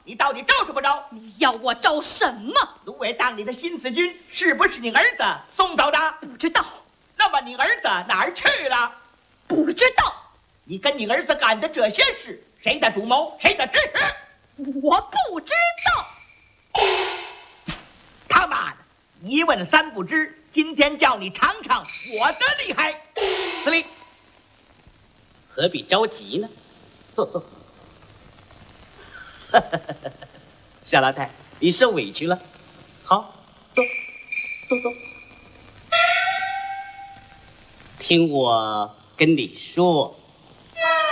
你到底招什么招？ 你要我招什么？ 卢伟当你的新四军，是不是你儿子送走的？ 不知道。 那么你儿子哪儿去了？ 不知道。 你跟你儿子干的这些事，谁的主谋，谁的指使？ 我不知道。 他妈的，一问三不知。今天叫你尝尝我的厉害。 司令，何必着急呢？坐坐。小老太，你受委屈了。好，坐，坐坐。听我跟你说，